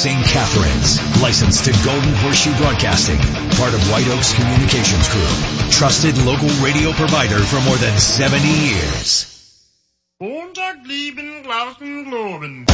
St. Catharines. Licensed to Golden Horseshoe Broadcasting. Part of White Oaks Communications Group. Trusted local radio provider for more than 70 years. Montag lieben, glauben, globen.